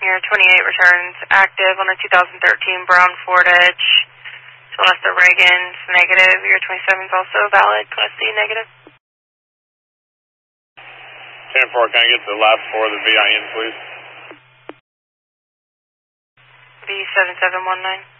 here. 28 returns active on a 2013 Brown Ford Edge. Celeste Reagan's negative. Your 27's also valid. Class C negative. 10-4, can I get the last four of the VIN, please? B7719.